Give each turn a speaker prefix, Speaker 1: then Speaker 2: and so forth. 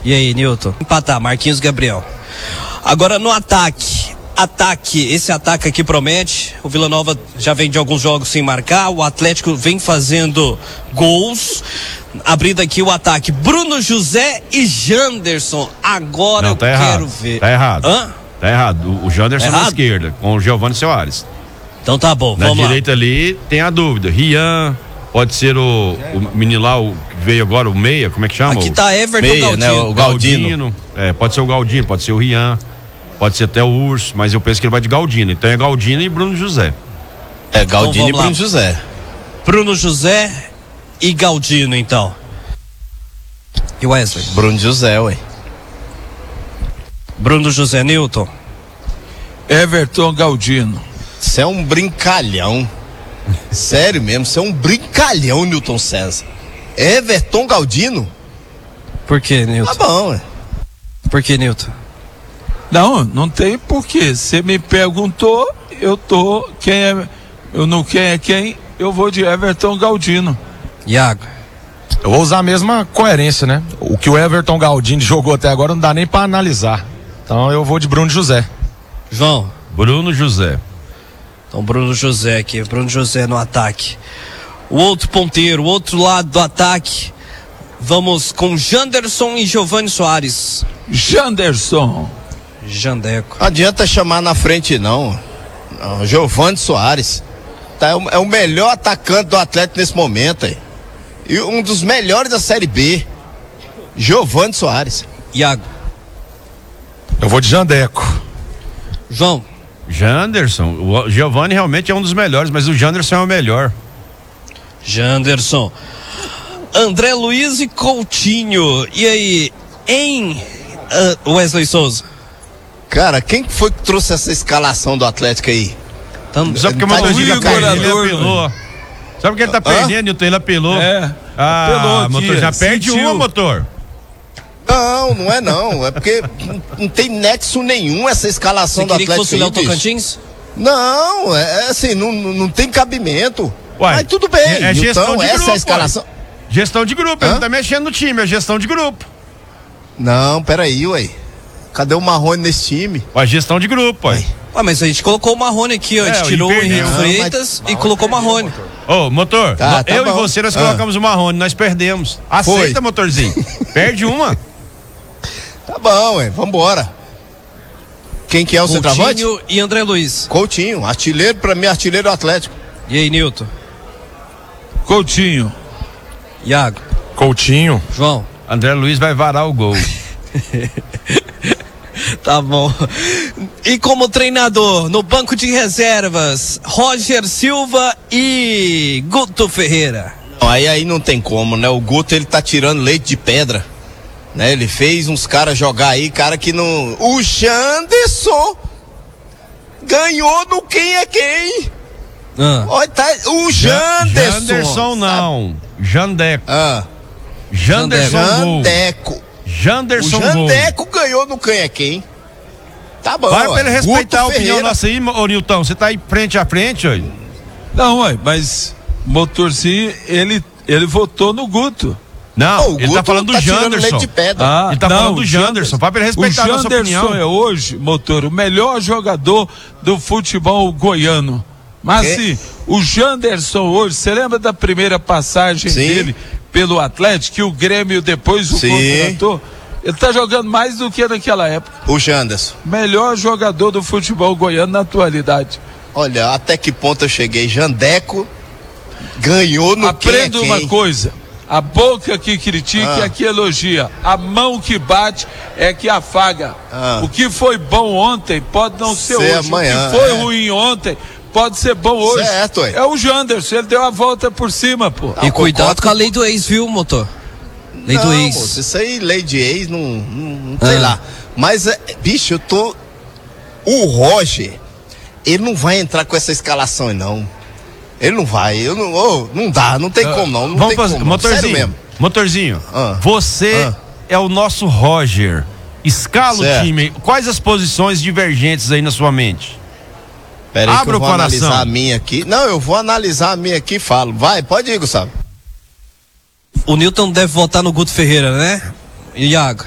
Speaker 1: E aí, Newton? Empatar, Marquinhos Gabriel. Agora no ataque, esse ataque aqui promete. O Vila Nova já vem de alguns jogos sem marcar, o Atlético vem fazendo gols. Abrindo aqui o ataque, Bruno José e Janderson. Agora
Speaker 2: não,
Speaker 1: eu quero ver.
Speaker 2: Tá errado.
Speaker 1: Hã?
Speaker 2: Tá errado. O Janderson na esquerda, com o Giovanni Soares.
Speaker 1: Então tá bom,
Speaker 2: vamos lá. Na direita ali tem a dúvida. Rian, pode ser o menino lá, o que veio agora, o meia, como é que chama?
Speaker 1: Aqui tá Everton
Speaker 2: meia,
Speaker 1: Galdino.
Speaker 2: Né? O Galdino. Pode ser o Galdino, pode ser o Rian, pode ser até o Urso, mas eu penso que ele vai de Galdino. Então é Galdino e Bruno José.
Speaker 3: Galdino então, e Bruno José.
Speaker 1: Bruno José e Galdino, então. E Wesley?
Speaker 3: Bruno José, ué.
Speaker 1: Bruno José, Newton.
Speaker 4: Everton Galdino.
Speaker 3: Você é um brincalhão. Sério mesmo, você é um brincalhão, Newton César. Everton Galdino?
Speaker 1: Por que, Newton?
Speaker 3: Tá bom, ué.
Speaker 1: Por que, Newton?
Speaker 4: Não tem porquê. Você me perguntou, eu vou de Everton Galdino.
Speaker 1: Iago?
Speaker 5: Eu vou usar a mesma coerência, né? O que o Everton Galdino jogou até agora não dá nem pra analisar. Então eu vou de Bruno José.
Speaker 1: João?
Speaker 2: Bruno José.
Speaker 1: Então Bruno José aqui, Bruno José no ataque. O outro ponteiro, o outro lado do ataque. Vamos com Janderson e Giovanni Soares.
Speaker 4: Janderson.
Speaker 1: Jandeco.
Speaker 3: Não adianta chamar na frente não. Giovanni Soares. É o melhor atacante do Atlético nesse momento aí. E um dos melhores da Série B. Giovanni Soares.
Speaker 1: Iago?
Speaker 5: Eu vou de Jandeco.
Speaker 1: João?
Speaker 2: Janderson. O Giovanni realmente é um dos melhores, mas o Janderson é o melhor.
Speaker 1: Janderson. André Luiz e Coutinho. E aí, Wesley Souza?
Speaker 3: Cara, quem foi que trouxe essa escalação do Atlético aí?
Speaker 2: Só porque o motorzinho apelou. Sabe que ele tá perdendo, Newton? Ele apelou.
Speaker 4: Apelou aqui,
Speaker 2: motor, já perde uma, motor.
Speaker 3: Não é não. É porque não tem nexo nenhum essa escalação do Atlético.
Speaker 1: Você queria que fosse o Léo Tocantins?
Speaker 3: Não, assim, não tem cabimento.
Speaker 2: Uai,
Speaker 3: mas tudo bem.
Speaker 2: É gestão de
Speaker 3: essa
Speaker 2: grupo,
Speaker 3: é a escalação.
Speaker 2: Gestão de grupo, ele não tá mexendo no time, é gestão de grupo.
Speaker 3: Não, peraí, ué. Cadê o Marrone nesse time?
Speaker 2: Ué, gestão de grupo, ué.
Speaker 1: Mas a gente colocou o Marrone aqui, ó. A gente tirou o Henrique Freitas e colocou o Marrone.
Speaker 2: Ô, motor,
Speaker 3: tá
Speaker 2: eu
Speaker 3: bom.
Speaker 2: E você, nós colocamos o Marrone, nós perdemos. Aceita, motorzinho. Perde uma.
Speaker 3: Tá bom, ué, vambora. Quem que é o centroavante?
Speaker 1: Coutinho e André Luiz.
Speaker 3: Coutinho, artilheiro, pra mim, artilheiro do Atlético.
Speaker 1: E aí, Newton?
Speaker 4: Coutinho.
Speaker 1: Iago?
Speaker 5: Coutinho.
Speaker 1: João?
Speaker 2: André Luiz vai varar o gol.
Speaker 1: Tá bom. E como treinador, no banco de reservas, Roger Silva e Guto Ferreira.
Speaker 3: Aí não tem como, né? O Guto, ele tá tirando leite de pedra, né? Ele fez uns caras jogar aí, cara que não... O Janderson ganhou no quem é quem. Olha, tá... O Janderson.
Speaker 2: Janderson não. Jandeco.
Speaker 3: Jandeco.
Speaker 2: Janderson
Speaker 3: o Jandeco ganhou no quem é quem. Tá bom.
Speaker 2: Vai pra ele respeitar a opinião
Speaker 3: Ferreira.
Speaker 2: nossa aí, ô Nilton. Você tá aí frente a frente, ó.
Speaker 4: Não, mas o motorzinho, ele votou no Guto.
Speaker 2: Não, ele tá falando do Janderson.
Speaker 3: De pedra.
Speaker 2: Ele tá falando do Janderson. Vai pra ele respeitar a nossa opinião.
Speaker 4: O Janderson é hoje, motor, o melhor jogador do futebol goiano. Mas sim, o Janderson hoje, você lembra da primeira passagem dele pelo Atlético, que o Grêmio depois o contratou? Ele tá jogando mais do que naquela época.
Speaker 3: O Janderson.
Speaker 4: Melhor jogador do futebol goiano na atualidade.
Speaker 3: Olha, até que ponto eu cheguei. Jandeco ganhou no
Speaker 4: Aprenda uma coisa. A boca que critica é que elogia. A mão que bate é que afaga. O que foi bom ontem pode não ser hoje.
Speaker 3: Amanhã,
Speaker 4: o que foi ruim ontem pode ser bom hoje.
Speaker 3: Certo,
Speaker 4: é o Janderson, ele deu a volta por cima, pô.
Speaker 1: E cuidado com a lei do ex, viu, motor? Lei do ex.
Speaker 3: Moço, isso aí, lei de ex, não sei lá. Mas, bicho, o Roger, ele não vai entrar com essa escalação aí, não. Ele não vai, não dá, não tem como não.
Speaker 2: Vamos fazer, motorzinho.
Speaker 3: Sério mesmo.
Speaker 2: Motorzinho, você é o nosso Roger. Escala o time. Quais as posições divergentes aí na sua mente?
Speaker 3: Pera aí que eu vou analisar a minha aqui. Não, eu vou analisar a minha aqui e falo. Vai, pode ir, Gustavo.
Speaker 1: O Newton deve votar no Guto Ferreira, né? Iago?